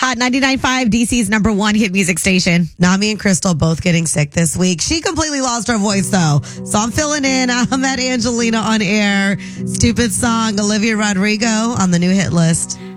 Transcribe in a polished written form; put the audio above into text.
Hot 99.5, DC's number one hit music station. Nami and Crystal both getting sick this week. She completely lost her voice, though. So I'm filling in. I'm at Angelina on air. Stupid song, Olivia Rodrigo on the new hit list.